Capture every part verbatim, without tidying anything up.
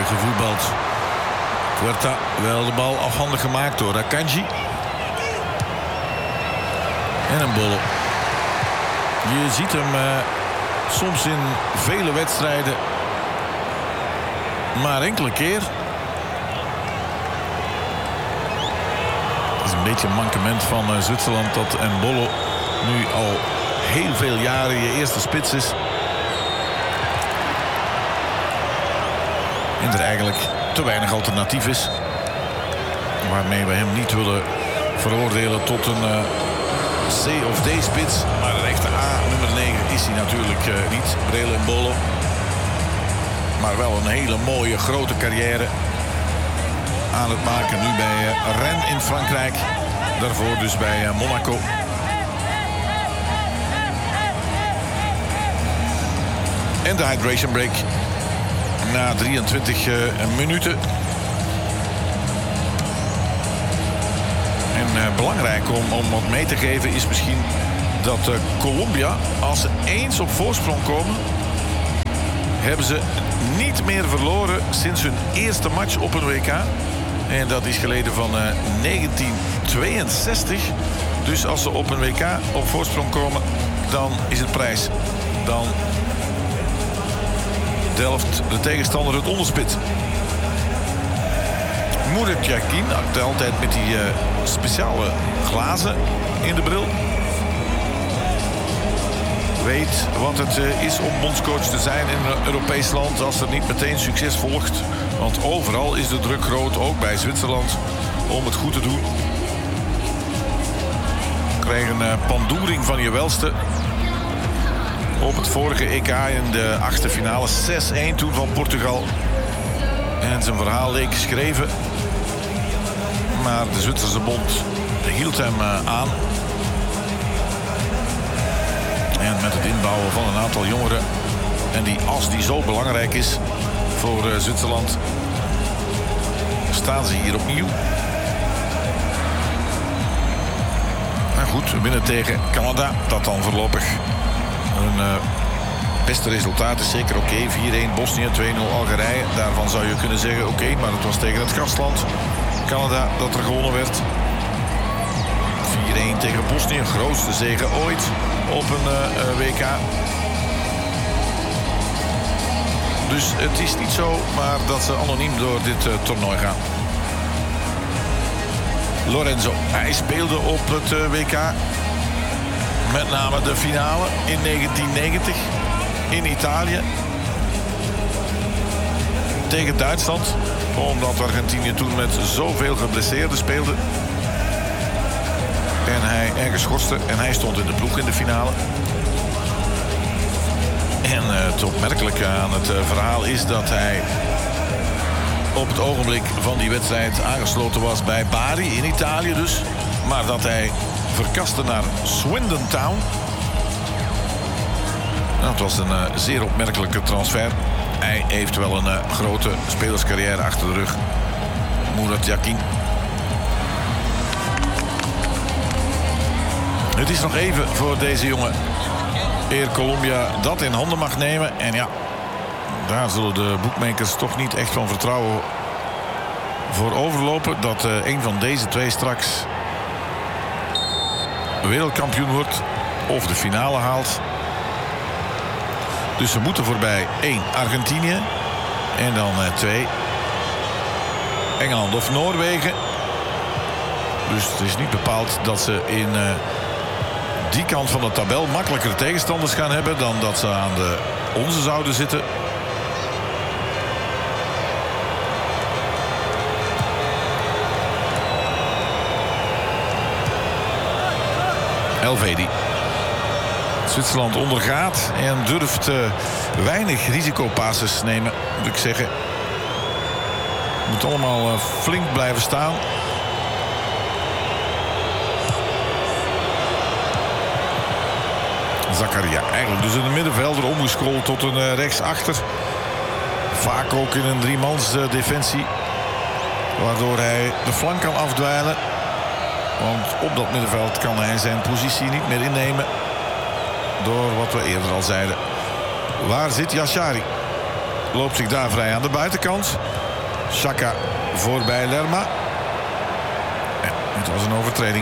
gevoetbald. Puerta wel de bal afhandig gemaakt door Akanji. En een Bolo. Je ziet hem uh, soms in vele wedstrijden. Maar enkele keer. Het is een beetje een mankement van uh, Zwitserland dat Embolo nu al heel veel jaren je eerste spits is. En er eigenlijk te weinig alternatief is. Waarmee we hem niet willen veroordelen tot een uh, C of D-spits. Maar een echte A, nummer negen, is hij natuurlijk uh, niet. Breel Embolo. Maar wel een hele mooie, grote carrière aan het maken. Nu bij uh, Rennes in Frankrijk. Daarvoor dus bij uh, Monaco. En de hydration break. Na drieëntwintig uh, minuten. En uh, belangrijk om, om wat mee te geven is misschien dat uh, Colombia, als ze eens op voorsprong komen, hebben ze niet meer verloren sinds hun eerste match op een W K. En dat is geleden van uh, negentien tweeënzestig. Dus als ze op een W K op voorsprong komen, dan is het prijs. Dan delft de tegenstander het onderspit. Murat Yakin, altijd met die uh, speciale glazen in de bril. Weet wat het uh, is om bondscoach te zijn in een Europees land als er niet meteen succes volgt. Want overal is de druk groot, ook bij Zwitserland, om het goed te doen. Kreeg een uh, pandoering van je welste. Op het vorige E K in de achtste finale. zes een toen van Portugal. En zijn verhaal leek geschreven. Maar de Zwitserse bond hield hem aan. En met het inbouwen van een aantal jongeren. En die as die zo belangrijk is voor Zwitserland. Staan ze hier opnieuw. Nou goed, we winnen tegen Canada. Dat dan voorlopig een uh, beste resultaat is zeker oké. Okay. vier een Bosnië, twee nul Algerije. Daarvan zou je kunnen zeggen oké, okay, maar het was tegen het gastland Canada dat er gewonnen werd. vier een tegen Bosnië, grootste zege ooit op een uh, W K. Dus het is niet zo, maar dat ze anoniem door dit uh, toernooi gaan. Lorenzo, hij speelde op het uh, W K. Met name de finale in negentien negentig in Italië. Tegen Duitsland. Omdat Argentinië toen met zoveel geblesseerden speelde. En hij ergens schorste. En hij stond in de ploeg in de finale. En uh, het opmerkelijke aan het uh, verhaal is dat hij op het ogenblik van die wedstrijd aangesloten was bij Bari in Italië dus. Maar dat hij verkaste naar Swindon Town. Nou, het was een uh, zeer opmerkelijke transfer. Hij heeft wel een uh, grote spelerscarrière achter de rug. Murat Yakin. Het is nog even voor deze jongen eer Colombia dat in handen mag nemen. En ja, daar zullen de boekmakers toch niet echt van vertrouwen voor overlopen. Dat uh, een van deze twee straks wereldkampioen wordt of de finale haalt. Dus ze moeten voorbij één Argentinië en dan uh, twee Engeland of Noorwegen. Dus het is niet bepaald dat ze in uh, die kant van de tabel makkelijker tegenstanders gaan hebben dan dat ze aan de onze zouden zitten. Elvedi. Zwitserland ondergaat en durft uh, weinig risicopasses nemen, moet ik zeggen. Moet allemaal uh, flink blijven staan. Zakaria, eigenlijk dus in de middenvelder omgescrolld tot een uh, rechtsachter. Vaak ook in een driemans uh, defensie. Waardoor hij de flank kan afdwijlen. Want op dat middenveld kan hij zijn positie niet meer innemen. Door wat we eerder al zeiden. Waar zit Yashari? loopt zich daar vrij aan de buitenkant. Xhaka voorbij Lerma. Ja, het was een overtreding.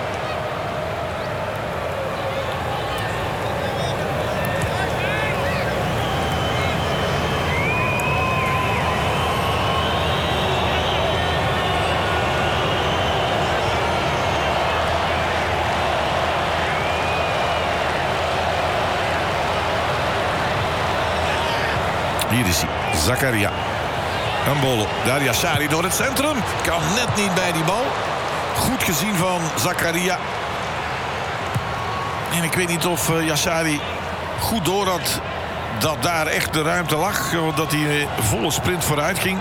Hier is hij, Zakaria. Een bol. Daar Yashari door het centrum. Kan net niet bij die bal. Goed gezien van Zakaria. En ik weet niet of uh, Yashari goed door had dat daar echt de ruimte lag. Dat hij volle sprint vooruit ging.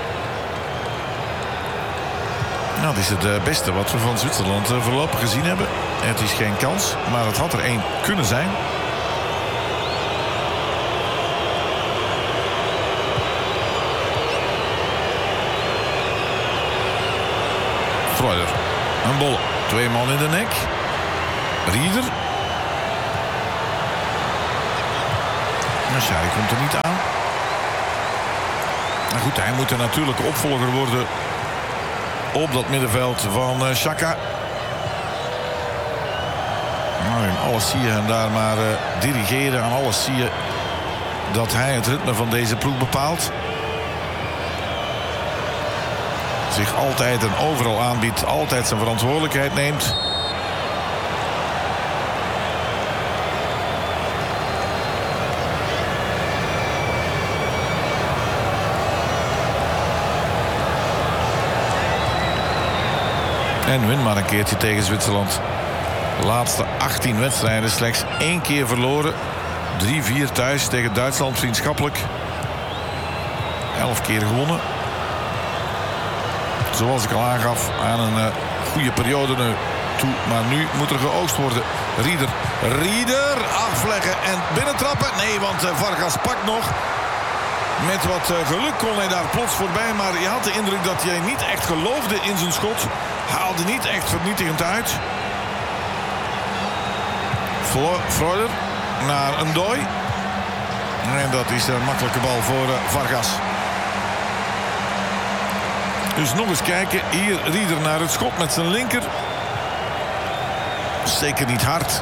Nou, dat is het uh, beste wat we van Zwitserland uh, voorlopig gezien hebben. Het is geen kans, maar het had er één kunnen zijn. Freuler. Een bol. Twee man in de nek. Rieder. Yashari komt er niet aan. Maar goed, hij moet er natuurlijk opvolger worden op dat middenveld van uh, Xhaka. Nou, in alles zie je hem daar maar uh, dirigeren. Aan alles zie je dat hij het ritme van deze ploeg bepaalt. Zich altijd en overal aanbiedt, altijd zijn verantwoordelijkheid neemt. En win maar een keertje tegen Zwitserland. De laatste achttien wedstrijden slechts één keer verloren. drie vier thuis tegen Duitsland vriendschappelijk. elf keer gewonnen. Zoals ik al aangaf, aan een uh, goede periode nu toe. Maar nu moet er geoogst worden. Rieder. Rieder. Afleggen en binnentrappen. Nee, want uh, Vargas pakt nog. Met wat uh, geluk kon hij daar plots voorbij. Maar je had de indruk dat hij niet echt geloofde in zijn schot. Haalde niet echt vernietigend uit. Freuler naar een dooi. En dat is een makkelijke bal voor uh, Vargas. Dus nog eens kijken. Hier Rieder naar het schot met zijn linker. Zeker niet hard.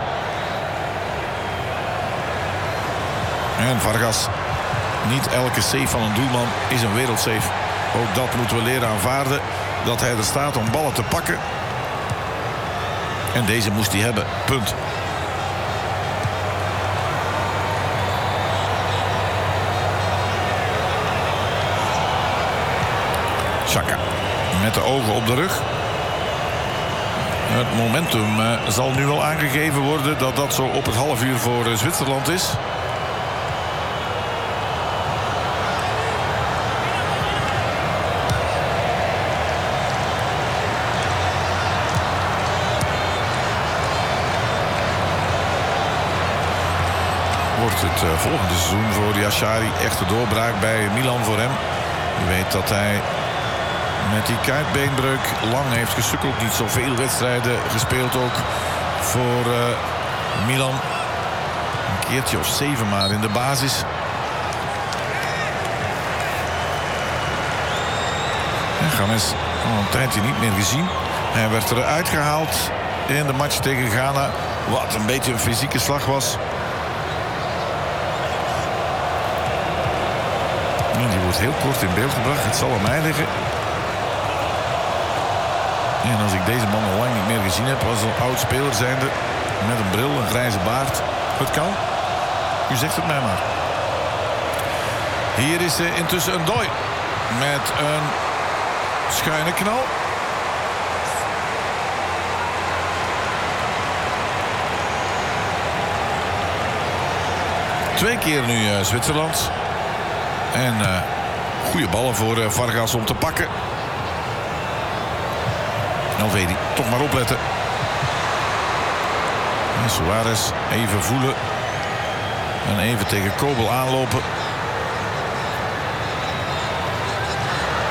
En Vargas. Niet elke save van een doelman is een wereldsave. Ook dat moeten we leren aanvaarden. Dat hij er staat om ballen te pakken. En deze moest hij hebben. Punt. Xhaka. Met de ogen op de rug. Het momentum uh, zal nu wel aangegeven worden dat dat zo op het half uur voor uh, Zwitserland is. Wordt het uh, volgende seizoen voor Yashari echte doorbraak bij Milan voor hem. Je weet dat hij met die kuitbeenbreuk lang heeft gesukkeld. Niet zoveel wedstrijden gespeeld ook voor uh, Milan. Een keertje of zeven maar in de basis. En James al een tijdje niet meer gezien. Hij werd eruit gehaald in de match tegen Ghana. Wat een beetje een fysieke slag was. En die wordt heel kort in beeld gebracht. Het zal aan mij liggen. En als ik deze man al lang niet meer gezien heb, was een oud speler zijnde met een bril, een grijze baard. Het kan. U zegt het mij maar. Hier is uh, intussen een dooi met een schuine knal. Twee keer nu uh, Zwitserland. En uh, goede ballen voor uh, Vargas om te pakken. Elvedi, toch maar opletten. En Suarez even voelen. En even tegen Kobel aanlopen.